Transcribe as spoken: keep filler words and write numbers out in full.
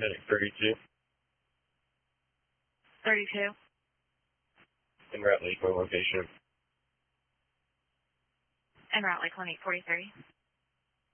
Medic thirty-two. thirty-two. En route Lakeland location. En route Lakeland eight forty-three.